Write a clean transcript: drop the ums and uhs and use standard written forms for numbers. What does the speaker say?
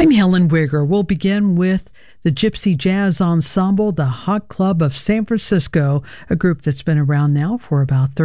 I'm Helen Wigger. We'll begin with the Gypsy Jazz Ensemble, the Hot Club of San Francisco, a group that's been around now for about